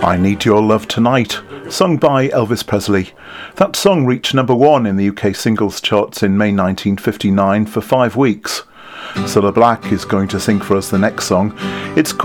I Need Your Love Tonight, sung by Elvis Presley. That song reached number 1 in the UK singles charts in May 1959 for 5 weeks. Cilla Black is going to sing for us the next song. It's called